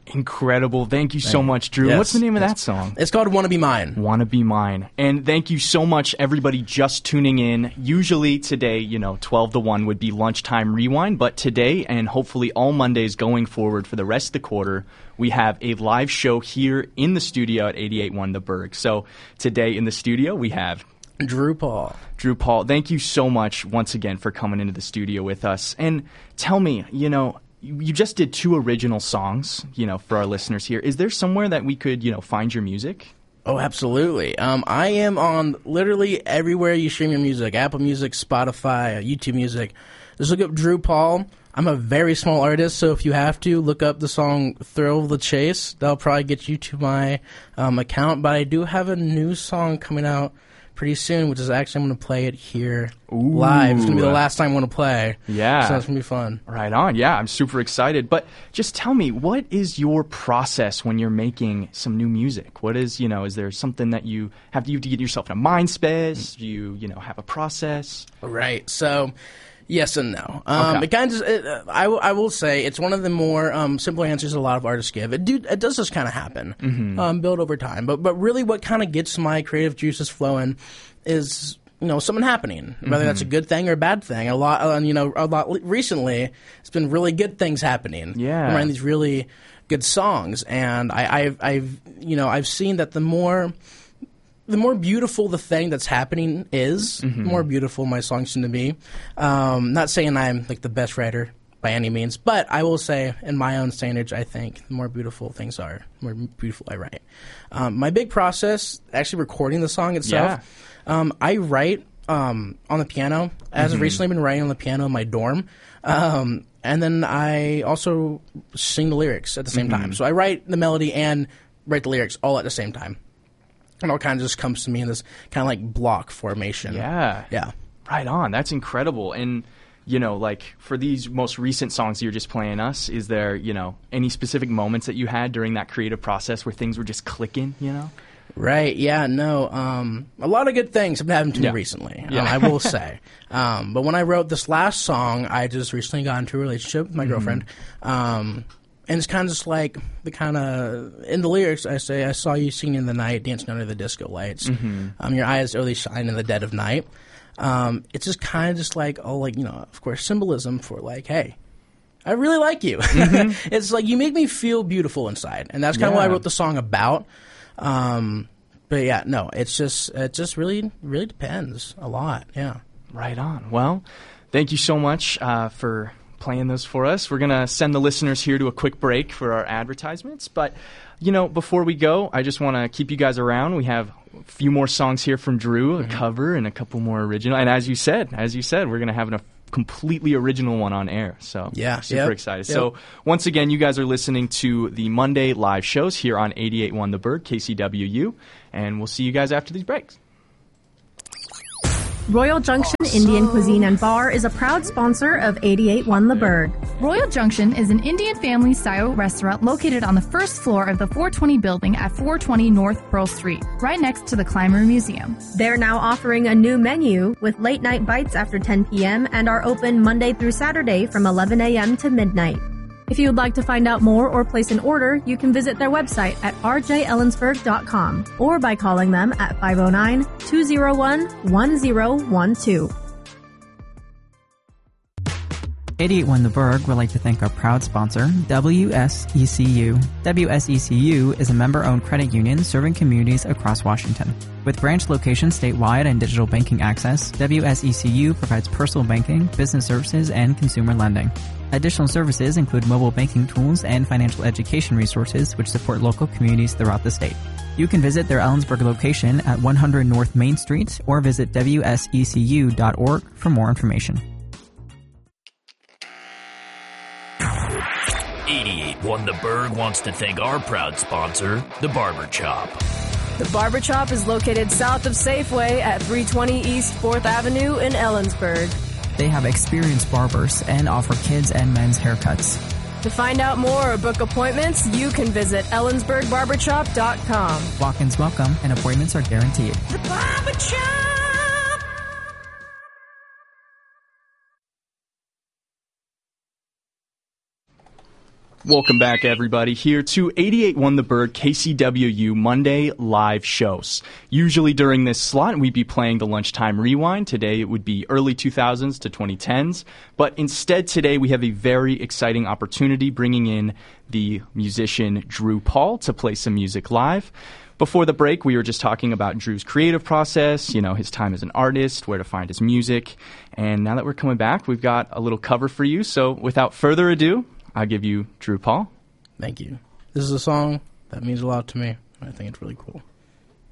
Incredible. Thank you so much, Drew. Yes, What's the name of that song? It's called Wanna Be Mine. Wanna Be Mine. And thank you so much, everybody just tuning in. Usually today, 12 to 1 would be lunchtime rewind, but today and hopefully all Mondays going forward for the rest of the quarter, we have a live show here in the studio at 88.1 The Berg. So today in the studio, we have Drew Paul. Drew Paul, thank you so much once again for coming into the studio with us. And tell me, you just did 2 original songs, for our listeners here. Is there somewhere that we could, find your music? Oh, absolutely. I am on literally everywhere you stream your music. Apple Music, Spotify, YouTube Music. Just look up Drew Paul. I'm a very small artist, so if you have to, look up the song Thrill of the Chase. That'll probably get you to my account. But I do have a new song coming out pretty soon, which is actually I'm going to play it here live. It's going to be the last time I'm going to play. Yeah. So it's going to be fun. Right on. Yeah, I'm super excited. But just tell me, what is your process when you're making some new music? What is, is there something that you have to get yourself in a mind space? Do you, have a process? Right. So yes and no. Okay. It kind of, I will say it's one of the more simpler answers a lot of artists give. It does just kind of happen, build over time. But really, what kind of gets my creative juices flowing is something happening, whether that's a good thing or a bad thing. A lot recently, it's been really good things happening. Yeah, I'm writing these really good songs, and I've seen that the more beautiful the thing that's happening is, the more beautiful my songs seem to be. Not saying I'm like the best writer by any means, but I will say, in my own standards, I think the more beautiful things are, the more beautiful I write. My big process, actually recording the song itself, I write on the piano. As of recently, I've been writing on the piano in my dorm. And then I also sing the lyrics at the same time. So I write the melody and write the lyrics all at the same time. And all kind of just comes to me in this kind of like block formation. Yeah. Yeah. Right on. That's incredible. And, for these most recent songs you're just playing us, is there, any specific moments that you had during that creative process where things were just clicking, Right. Yeah. No. A lot of good things have happened to me recently. I will say. But when I wrote this last song, I just recently got into a relationship with my girlfriend. And it's kind of just like in the lyrics, I say, I saw you singing in the night, dancing under the disco lights. Your eyes really shine in the dead of night. It's just kind of just like, of course, symbolism for like, hey, I really like you. It's like you make me feel beautiful inside. And that's kind of what I wrote the song about. But yeah, no, it just really, really depends a lot. Yeah. Right on. Well, thank you so much for playing those for us. We're going to send the listeners here to a quick break for our advertisements. But, before we go, I just want to keep you guys around. We have a few more songs here from Drew, a cover, and a couple more original. And as you said, we're going to have a completely original one on air. So super excited. Yep. So once again, you guys are listening to the Monday live shows here on 88.1 The Berg, KCWU. And we'll see you guys after these breaks. Royal Junction Indian Cuisine and Bar is a proud sponsor of 88.1 The Berg. Royal Junction is an Indian family-style restaurant located on the first floor of the 420 building at 420 North Pearl Street, right next to the Clymer Museum. They're now offering a new menu with late-night bites after 10 p.m. and are open Monday through Saturday from 11 a.m. to midnight. If you would like to find out more or place an order, you can visit their website at rjellensburg.com or by calling them at 509-201-1012. 88.1 The Berg would like to thank our proud sponsor, WSECU. WSECU is a member-owned credit union serving communities across Washington. With branch locations statewide and digital banking access, WSECU provides personal banking, business services, and consumer lending. Additional services include mobile banking tools and financial education resources which support local communities throughout the state. You can visit their Ellensburg location at 100 North Main Street or visit wsecu.org for more information. 88.1 The Berg wants to thank our proud sponsor, The Barber Chop. The Barber Chop is located south of Safeway at 320 East 4th Avenue in Ellensburg. They have experienced barbers and offer kids and men's haircuts. To find out more or book appointments, you can visit ellensburgbarbershop.com. Walk-ins welcome and appointments are guaranteed. The Barber Chop! Welcome back, everybody, here to 88.1 The Berg KCWU Monday live shows. Usually during this slot, we'd be playing the Lunchtime Rewind. Today, it would be early 2000s to 2010s. But instead, today, we have a very exciting opportunity bringing in the musician Drew Paul to play some music live. Before the break, we were just talking about Drew's creative process, you know, his time as an artist, where to find his music. And now that we're coming back, we've got a little cover for you. So without further ado, I'll give you Drew Paul. Thank you. This is a song that means a lot to me. I think it's really cool.